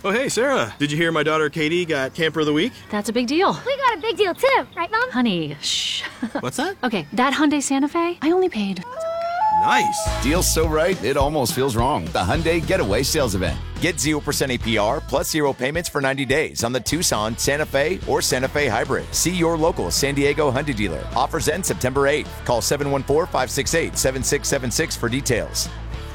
Oh, hey, Sarah. Did you hear my daughter Katie got Camper of the Week? That's a big deal. We got a big deal too, right, Mom? Honey, shh. What's that? Okay, that Hyundai Santa Fe, I only paid... Nice. Deal's so right, it almost feels wrong. The Hyundai Getaway Sales Event. Get 0% APR plus 0 payments for 90 days on the Tucson, Santa Fe, or Santa Fe Hybrid. See your local San Diego Hyundai dealer. Offers end September 8th. Call 714-568-7676 for details.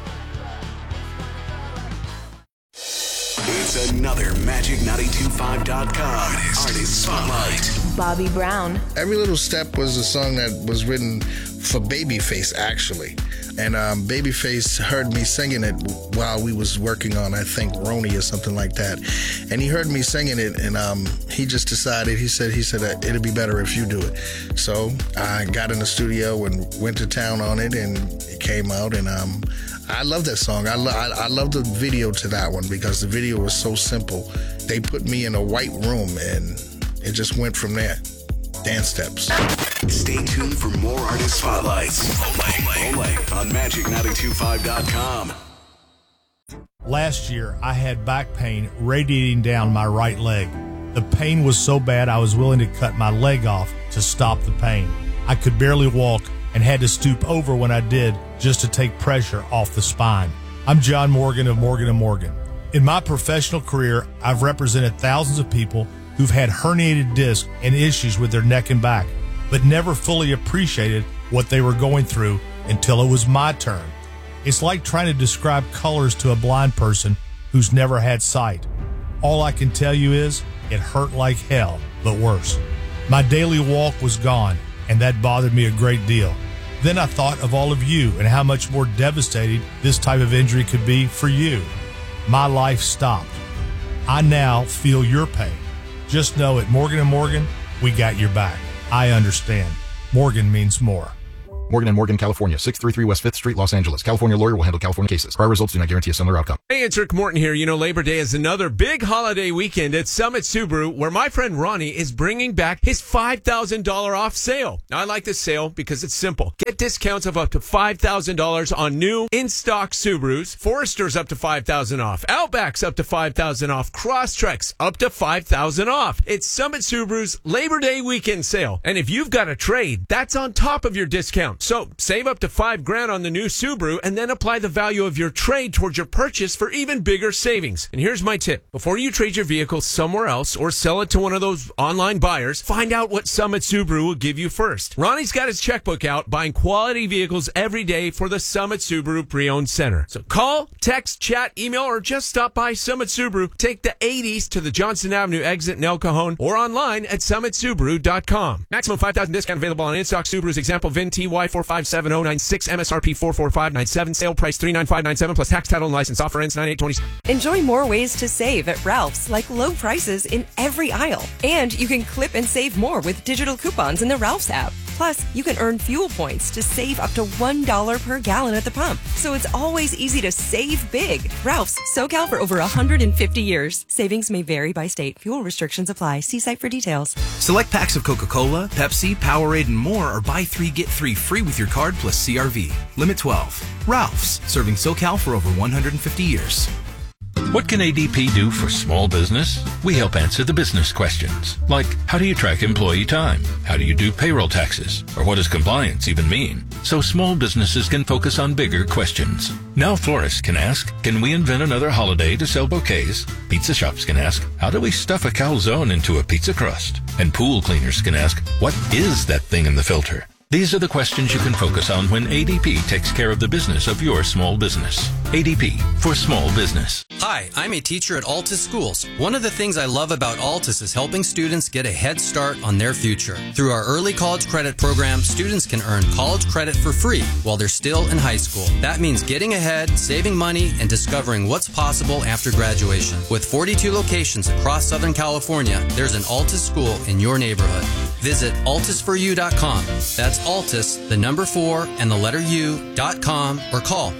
It's another Magic925.com Artist Spotlight. Bobby Brown. Every Little Step was a song that was written for Babyface, actually. And Babyface heard me singing it while we was working on, I think, Roni or something like that. And he heard me singing it, and he just decided, he said it'd be better if you do it. So I got in the studio and went to town on it, and it came out, and I love that song. I love the video to that one because the video was so simple. They put me in a white room, and it just went from there. Dance steps. Stay tuned for more Artist Spotlights. Only on Magic925.com. Last year, I had back pain radiating down my right leg. The pain was so bad I was willing to cut my leg off to stop the pain. I could barely walk and had to stoop over when I did just to take pressure off the spine. I'm John Morgan of Morgan & Morgan. In my professional career, I've represented thousands of people who've had herniated discs and issues with their neck and back, but never fully appreciated what they were going through until it was my turn. It's like trying to describe colors to a blind person who's never had sight. All I can tell you is it hurt like hell, but worse. My daily walk was gone, and that bothered me a great deal. Then I thought of all of you and how much more devastating this type of injury could be for you. My life stopped. I now feel your pain. Just know at Morgan & Morgan, we got your back. I understand. Morgan means more. Morgan & Morgan, California, 633 West 5th Street, Los Angeles. California lawyer will handle California cases. Prior results do not guarantee a similar outcome. Hey, it's Rick Morton here. You know, Labor Day is another big holiday weekend at Summit Subaru, where my friend Ronnie is bringing back his $5,000 off sale. Now, I like this sale because it's simple. Get discounts of up to $5,000 on new in-stock Subarus, Foresters up to $5,000 off, Outbacks up to $5,000 off, Crosstreks up to $5,000 off. It's Summit Subaru's Labor Day weekend sale. And if you've got a trade, that's on top of your discount. So save up to $5,000 on the new Subaru and then apply the value of your trade towards your purchase for even bigger savings. And here's my tip. Before you trade your vehicle somewhere else or sell it to one of those online buyers, find out what Summit Subaru will give you first. Ronnie's got his checkbook out buying quality vehicles every day for the Summit Subaru Pre-Owned Center. So call, text, chat, email, or just stop by Summit Subaru. Take the 80s to the Johnson Avenue exit in El Cajon or online at summitsubaru.com. Maximum $5,000 discount available on in-stock Subarus. Example VIN TY457096 MSRP 44597. Sale price $39597 plus tax, title, and license. Offer ends 9/8/20. Enjoy more ways to save at Ralph's, like low prices in every aisle. And you can clip and save more with digital coupons in the Ralph's app. Plus, you can earn fuel points to save up to $1 per gallon at the pump. So it's always easy to save big. Ralph's, SoCal for over 150 years. Savings may vary by state. Fuel restrictions apply. See site for details. Select packs of Coca-Cola, Pepsi, Powerade, and more, or buy 3, get 3 free with your card plus CRV. Limit 12. Ralph's, serving SoCal for over 150 years. What can ADP do for small business? We help answer the business questions, like how do you track employee time? How do you do payroll taxes? Or what does compliance even mean? So small businesses can focus on bigger questions. Now florists can ask, can we invent another holiday to sell bouquets? Pizza shops can ask, how do we stuff a calzone into a pizza crust? And pool cleaners can ask, what is that thing in the filter? These are the questions you can focus on when ADP takes care of the business of your small business. ADP, for small business. Hi, I'm a teacher at Altus Schools. One of the things I love about Altus is helping students get a head start on their future. Through our early college credit program, students can earn college credit for free while they're still in high school. That means getting ahead, saving money, and discovering what's possible after graduation. With 42 locations across Southern California, there's an Altus school in your neighborhood. Visit altusforyou.com. That's Altus, the number 4, and the letter U.com, or call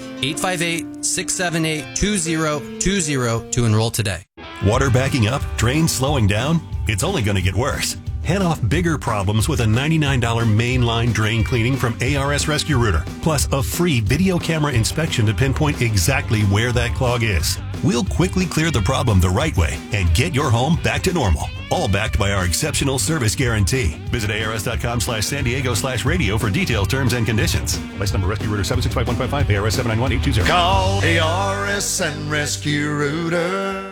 858-678-2020 to enroll today. Water backing up? Drains slowing down? It's only going to get worse. Head off bigger problems with a $99 mainline drain cleaning from ARS Rescue Rooter, plus a free video camera inspection to pinpoint exactly where that clog is. We'll quickly clear the problem the right way and get your home back to normal. All backed by our exceptional service guarantee. Visit ARS.com/San Diego/radio for detailed terms and conditions. License number Rescue Rooter 765-155, ARS 791-820. Call ARS and Rescue Rooter.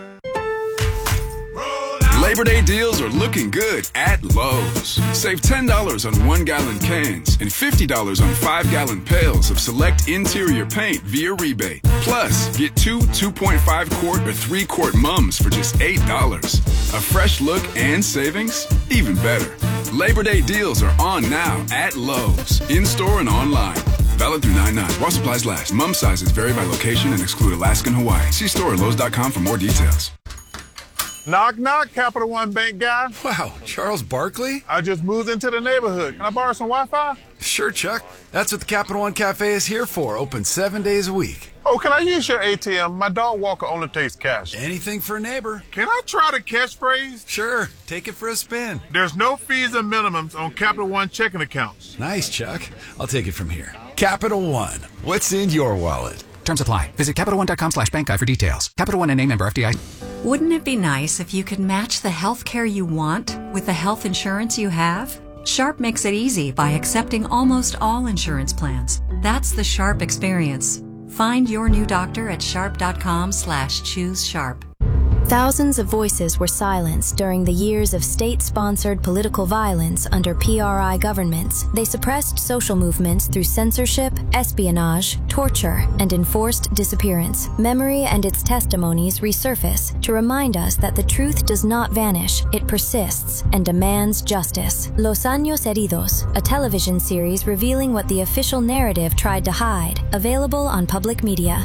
Labor Day deals are looking good at Lowe's. Save $10 on 1-gallon cans and $50 on 5-gallon pails of select interior paint via rebate. Plus, get 2 2.5-quart or 3-quart mums for just $8. A fresh look and savings? Even better. Labor Day deals are on now at Lowe's, in-store and online. Valid through 9/9 while supplies last. Mum sizes vary by location and exclude Alaska and Hawaii. See store at Lowe's.com for more details. Knock, knock, Capital One Bank guy. Wow, Charles Barkley? I just moved into the neighborhood. Can I borrow some Wi-Fi? Sure, Chuck. That's what the Capital One Cafe is here for. Open 7 days a week. Oh, can I use your ATM? My dog Walker only takes cash. Anything for a neighbor. Can I try the catchphrase? Sure. Take it for a spin. There's no fees and minimums on Capital One checking accounts. Nice, Chuck. I'll take it from here. Capital One. What's in your wallet? Terms apply. Visit CapitalOne.com/bankguide for details. Capital One and a member FDIC. Wouldn't it be nice if you could match the health care you want with the health insurance you have? Sharp makes it easy by accepting almost all insurance plans. That's the Sharp experience. Find your new doctor at sharp.com/choose-sharp. Thousands of voices were silenced during the years of state-sponsored political violence under PRI governments. They suppressed social movements through censorship, espionage, torture, and enforced disappearance. Memory and its testimonies resurface to remind us that the truth does not vanish, it persists and demands justice. Los Años Heridos, a television series revealing what the official narrative tried to hide. Available on public media.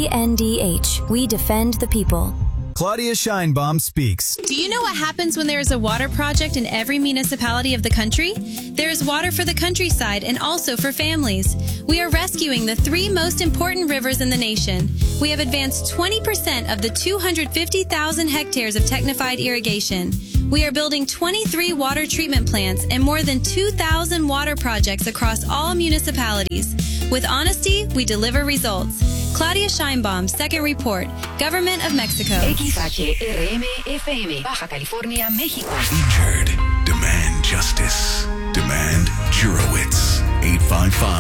CNDH. We defend the people. Claudia Scheinbaum speaks. Do you know what happens when there is a water project in every municipality of the country? There is water for the countryside and also for families. We are rescuing the 3 most important rivers in the nation. We have advanced 20% of the 250,000 hectares of technified irrigation. We are building 23 water treatment plants and more than 2,000 water projects across all municipalities. With honesty, we deliver results. Claudia Scheinbaum, Second Report, Government of Mexico. XHRM-FM, Baja California, México. Featured. Demand justice. Demand Jurowitz. 855